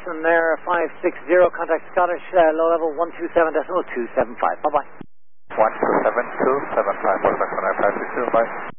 Watson there, 560, contact Scottish, low level 127.275. Bye-bye. 127.275, Quebec on Air 560, bye.